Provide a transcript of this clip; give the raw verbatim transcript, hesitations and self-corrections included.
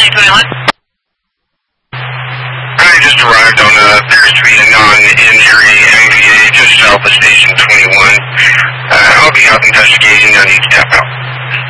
nine twenty-one. I just arrived on a appears to be a non-injury M V A just south of Station twenty-one. Uh, I'll be out investigating. I need to tap